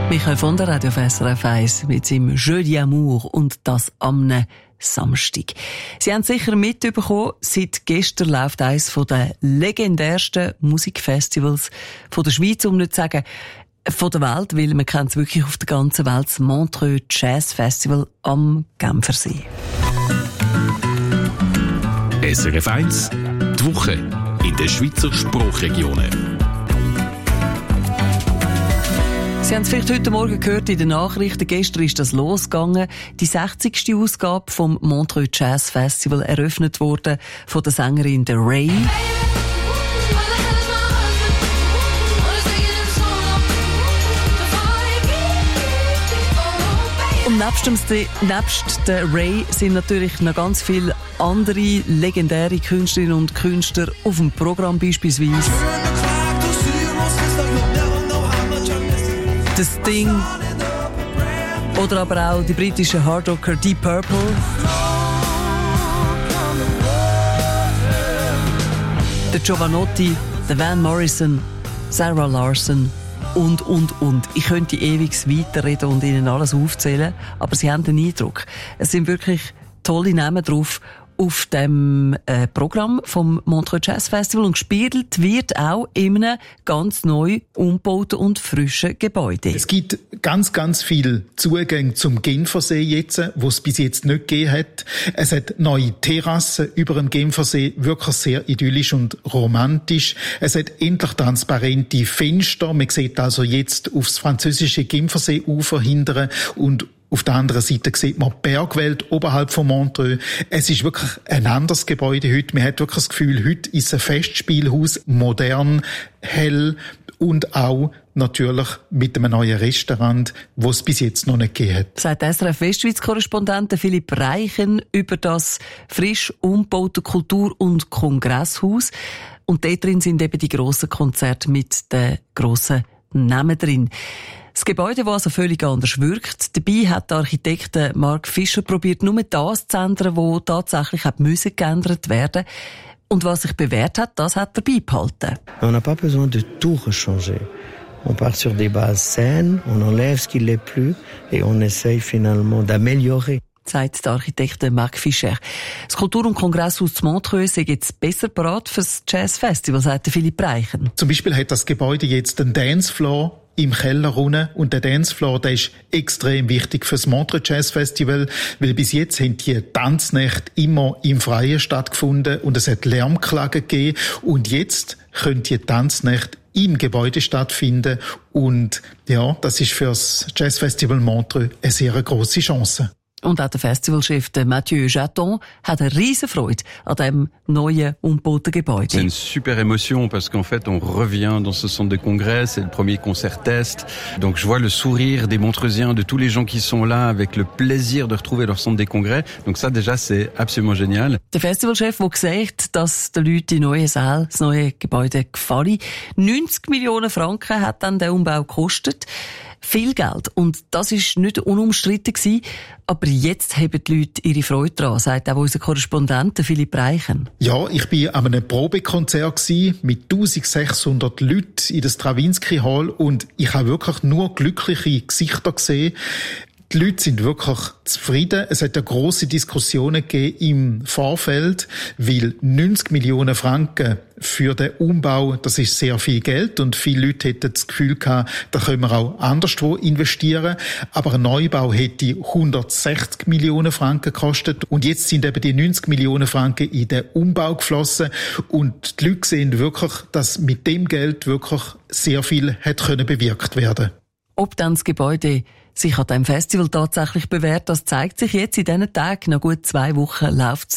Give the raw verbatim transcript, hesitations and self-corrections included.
Michael von der Radio auf S R F eins mit seinem Jeu d'Amour und das am Samstag. Sie haben sicher mitbekommen, seit gestern läuft eines der legendärsten Musikfestivals von der Schweiz, um nicht zu sagen von der Welt, weil man kennt es wirklich auf der ganzen Welt, das Montreux Jazz Festival am Genfersee. S R F eins, die Woche in den Schweizer Sprachregionen. Sie haben es vielleicht heute Morgen gehört in den Nachrichten. Gestern ist das losgegangen. Die sechzigste Ausgabe vom Montreux Jazz Festival eröffnet worden von der Sängerin The Ray. Und nebst, dem, nebst der Ray sind natürlich noch ganz viele andere legendäre Künstlerinnen und Künstler auf dem Programm, beispielsweise The Sting oder aber auch die britischen Hardrocker Deep Purple. Der Giovanotti, der Van Morrison, Sarah Larson und, und, und. Ich könnte ewig weiterreden und Ihnen alles aufzählen, aber Sie haben den Eindruck, es sind wirklich tolle Namen drauf auf dem äh, Programm vom Montreux Jazz Festival, und gespielt wird auch in einem ganz neu umgebauten und frischen Gebäude. Es gibt ganz, ganz viele Zugänge zum Genfersee jetzt, wo es bis jetzt nicht gegeben hat. Es hat neue Terrassen über dem Genfersee, wirklich sehr idyllisch und romantisch. Es hat endlich transparente Fenster. Man sieht also jetzt aufs französische Genfersee-Ufer hindern, und auf der anderen Seite sieht man die Bergwelt oberhalb von Montreux. Es ist wirklich ein anderes Gebäude heute. Man hat wirklich das Gefühl, heute ist ein Festspielhaus, modern, hell und auch natürlich mit einem neuen Restaurant, das es bis jetzt noch nicht gegeben hat. Sagt S R F Westschweiz-Korrespondent Philipp Reichen über das frisch umgebaute Kultur- und Kongresshaus. Und dort drin sind eben die grossen Konzerte mit den grossen Namen drin. Das Gebäude, das also völlig anders wirkt. Dabei hat der Architekt Mark Fischer probiert, nur das zu ändern, was tatsächlich müssen geändert werden. Und was sich bewährt hat, das hat er beibehalten. On n'a pas besoin de tout rechanger. On part sur des bases saines, on enlève ce qui l'est plus et on essaye finalement d'améliorer. Sagt der Architekt Mark Fischer. Das Kultur- und Kongresshaus zu Montreux ist jetzt besser bereit für das Jazz-Festival, sagt Philipp Reichen. Zum Beispiel hat das Gebäude jetzt einen Dancefloor im Keller unten, und der Dancefloor, der ist extrem wichtig für das Montreux Jazz Festival, weil bis jetzt haben die Tanznächte immer im Freien stattgefunden und es hat Lärmklagen gegeben, und jetzt können die Tanznächte im Gebäude stattfinden, und ja, das ist für das Jazz Festival Montreux eine sehr grosse Chance. Und auch der Festivalchef Mathieu Jaton hat eine riesen Freude an dem neuen, umgebauten Gebäude. C'est une super émotion parce qu'en fait, on revient dans ce centre de congrès. C'est le premier concert test. Donc, je vois le sourire des Montreusiens, de tous les gens qui sont là, avec le plaisir de retrouver leur centre des congrès. Donc ça, déjà, c'est absolument génial. Der Festivalchef, der gesagt, dass den Leuten die neue Saal, das neue Gebäude gefallen. neunzig Millionen Franken hat dann der Umbau gekostet. Viel Geld. Und das ist nicht unumstritten gewesen. Aber jetzt haben die Leute ihre Freude daran, sagt auch unser Korrespondent Philipp Reichen. Ja, ich bin an einem Probekonzert gewesen, mit eintausendsechshundert Leuten in der Stravinsky Hall, und ich habe wirklich nur glückliche Gesichter gesehen. Die Leute sind wirklich zufrieden. Es hat ja grosse Diskussionen gegeben im Vorfeld, weil neunzig Millionen Franken für den Umbau, das ist sehr viel Geld, und viele Leute hätten das Gefühl gehabt, da können wir auch anderswo investieren. Aber ein Neubau hätte hundertsechzig Millionen Franken gekostet, und jetzt sind eben die neunzig Millionen Franken in den Umbau geflossen, und die Leute sehen wirklich, dass mit dem Geld wirklich sehr viel hätte können bewirkt werden. Ob dann das Gebäude sich an diesem Festival tatsächlich bewährt, das zeigt sich jetzt in diesen Tagen. Nach gut zwei Wochen läuft